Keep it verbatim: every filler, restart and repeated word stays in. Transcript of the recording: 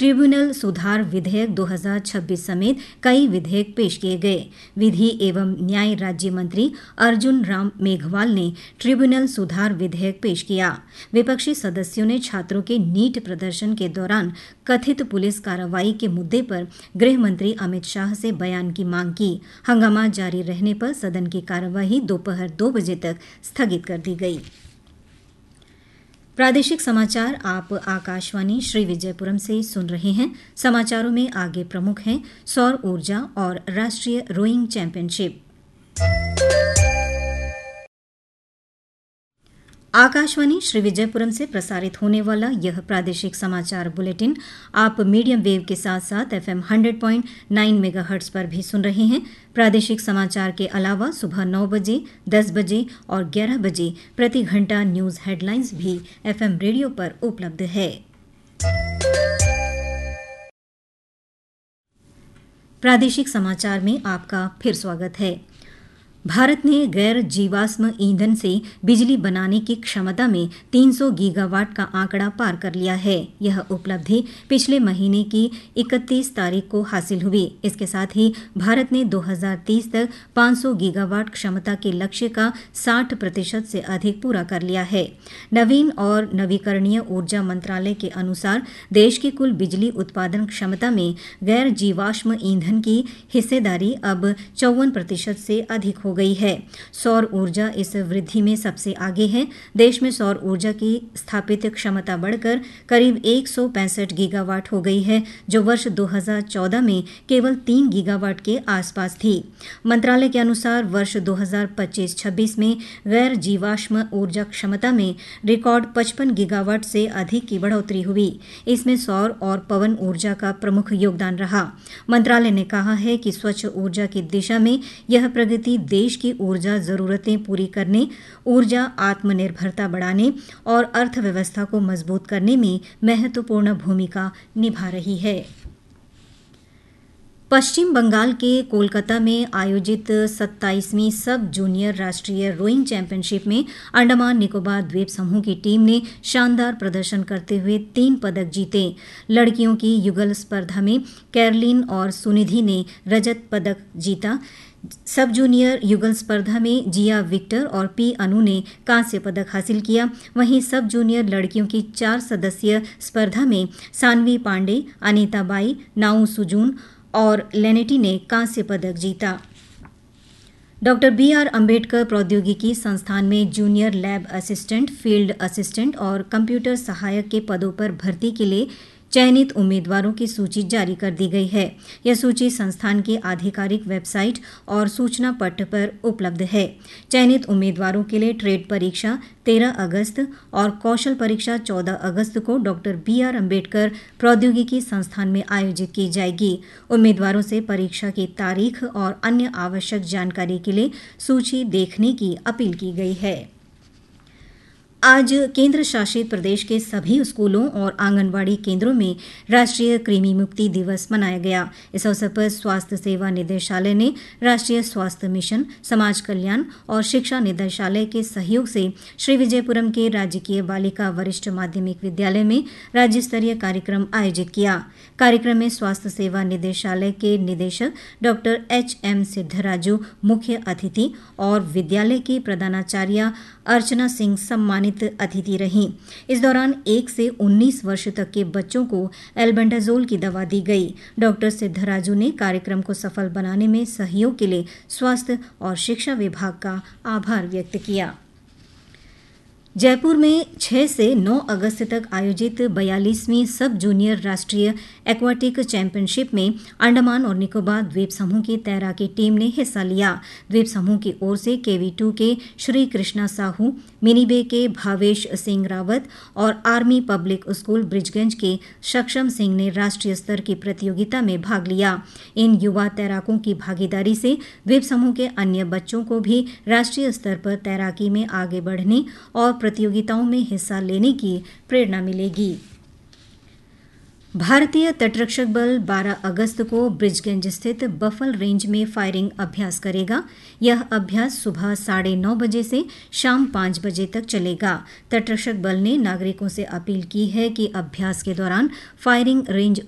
Tribunal सुधार विधेयक दो हज़ार छब्बीस समेत कई विधेयक पेश किए गए। विधि एवं न्याय राज्य मंत्री अर्जुन राम मेघवाल ने ट्रिब्यूनल सुधार विधेयक पेश किया। विपक्षी सदस्यों ने छात्रों के नीट प्रदर्शन के दौरान कथित पुलिस कार्रवाई के मुद्दे पर गृह मंत्री अमित शाह से बयान की मांग की। हंगामा जारी रहने पर सदन की कार्यवाही दोपहर दो बजे तक स्थगित कर दी गई। प्रादेशिक समाचार आप आकाशवाणी श्री विजयपुरम से सुन रहे हैं। समाचारों में आगे प्रमुख हैं सौर ऊर्जा और राष्ट्रीय रोइंग चैंपियनशिप। आकाशवाणी श्री विजयपुरम से प्रसारित होने वाला यह प्रादेशिक समाचार बुलेटिन आप मीडियम वेव के साथ साथ एफएम सौ पॉइंट नौ मेगाहर्ट्ज पर भी सुन रहे हैं। प्रादेशिक समाचार के अलावा सुबह नौ बजे, दस बजे और ग्यारह बजे प्रति घंटा न्यूज हेडलाइंस भी एफएम रेडियो पर उपलब्ध है। प्रादेशिक समाचार में आपका फिर स्वागत है। भारत ने गैर जीवाश्म ईंधन से बिजली बनाने की क्षमता में तीन सौ गीगावाट का आंकड़ा पार कर लिया है। यह उपलब्धि पिछले महीने की इकतीस तारीख को हासिल हुई। इसके साथ ही भारत ने दो हज़ार तीस तक पाँच सौ गीगावाट क्षमता के लक्ष्य का साठ प्रतिशत से अधिक पूरा कर लिया है। नवीन और नवीकरणीय ऊर्जा मंत्रालय के अनुसार देश की कुल बिजली उत्पादन क्षमता में गैर जीवाश्म ईंधन की हिस्सेदारी अब चौवन प्रतिशत से अधिक हो गई है। सौर ऊर्जा इस वृद्धि में सबसे आगे है। देश में सौर ऊर्जा की स्थापित क्षमता बढ़कर करीब एक सौ पैंसठ गीगावाट हो गई है, जो वर्ष दो हज़ार चौदह में केवल तीन गीगावाट के आसपास थी। मंत्रालय के अनुसार वर्ष दो हज़ार पच्चीस छब्बीस में गैर जीवाश्म ऊर्जा क्षमता में रिकॉर्ड पचपन गीगावाट से अधिक की बढ़ोतरी हुई। इसमें सौर और पवन ऊर्जा का प्रमुख योगदान रहा। मंत्रालय ने कहा है कि स्वच्छ ऊर्जा की दिशा में यह प्रगति देश की ऊर्जा जरूरतें पूरी करने, ऊर्जा आत्मनिर्भरता बढ़ाने और अर्थव्यवस्था को मजबूत करने में महत्वपूर्ण भूमिका निभा रही है। पश्चिम बंगाल के कोलकाता में आयोजित सत्ताईसवीं सब जूनियर राष्ट्रीय रोइंग चैंपियनशिप में अंडमान निकोबार द्वीप समूह की टीम ने शानदार प्रदर्शन करते हुए तीन पदक जीते। लड़कियों की युगल स्पर्धा में कैरलिन और सुनिधि ने रजत पदक जीता। सब जूनियर युगल स्पर्धा में जिया विक्टर और पी अनु ने कांस्य पदक हासिल किया। वहीं सब जूनियर लड़कियों की चार सदस्यीय स्पर्धा में सानवी पांडे, अनीता बाई, नाउ सुजून और लेनेटी ने कांस्य पदक जीता। डॉक्टर बी आर अम्बेडकर प्रौद्योगिकी संस्थान में junior lab assistant, field assistant और कंप्यूटर सहायक के पदों पर भर्ती के लिए चयनित उम्मीदवारों की सूची जारी कर दी गई है। यह सूची संस्थान की आधिकारिक वेबसाइट और सूचना पट पर उपलब्ध है। चयनित उम्मीदवारों के लिए ट्रेड परीक्षा तेरह अगस्त और कौशल परीक्षा चौदह अगस्त को डॉक्टर बी आर अम्बेडकर प्रौद्योगिकी संस्थान में आयोजित की जाएगी। उम्मीदवारों से परीक्षा की तारीख और अन्य आवश्यक जानकारी के लिए सूची देखने की अपील की गई है। आज केंद्र शासित प्रदेश के सभी स्कूलों और आंगनबाड़ी केंद्रों में राष्ट्रीय कृमि मुक्ति दिवस मनाया गया। इस अवसर पर स्वास्थ्य सेवा निदेशालय ने राष्ट्रीय स्वास्थ्य मिशन, समाज कल्याण और शिक्षा निदेशालय के सहयोग से श्री विजयपुरम के राजकीय बालिका वरिष्ठ माध्यमिक विद्यालय में राज्य स्तरीय कार्यक्रम आयोजित किया। कार्यक्रम में स्वास्थ्य सेवा निदेशालय के निदेशक डॉक्टर एच एम सिद्धराजू मुख्य अतिथि और विद्यालय की प्रधानाचार्य अर्चना सिंह सम्मानित अतिथि रहीं। इस दौरान एक से उन्नीस वर्ष तक के बच्चों को एल्बेंडाजोल की दवा दी गई। डॉक्टर सिद्धराजू ने कार्यक्रम को सफल बनाने में सहयोग के लिए स्वास्थ्य और शिक्षा विभाग का आभार व्यक्त किया। जयपुर में छह से नौ अगस्त तक आयोजित बयालीसवीं सब जूनियर राष्ट्रीय एक्वाटिक चैंपियनशिप में अंडमान और निकोबार द्वीप समूह की तैराकी टीम ने हिस्सा लिया। द्वीप समूह की ओर से केवी टू के श्री कृष्णा साहू, मिनीबे के भावेश सिंह रावत और आर्मी पब्लिक स्कूल ब्रिजगंज के सक्षम सिंह ने राष्ट्रीय स्तर की प्रतियोगिता में भाग लिया। इन युवा तैराकों की भागीदारी से द्वीप समूह के अन्य बच्चों को भी राष्ट्रीय स्तर पर तैराकी में आगे बढ़ने और प्रतियोगिताओं में हिस्सा लेने की प्रेरणा मिलेगी। भारतीय तटरक्षक बल बारह अगस्त को ब्रिजगंज स्थित बफल रेंज में फायरिंग अभ्यास करेगा। यह अभ्यास सुबह साढ़े नौ बजे से शाम पाँच बजे तक चलेगा। तटरक्षक बल ने नागरिकों से अपील की है कि अभ्यास के दौरान फायरिंग रेंज